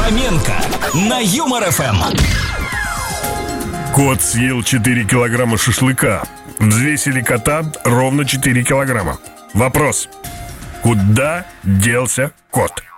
Фоменко на Юмор ФМ. Кот съел 4 килограмма шашлыка. Взвесили кота ровно 4 килограмма. Вопрос: куда делся кот?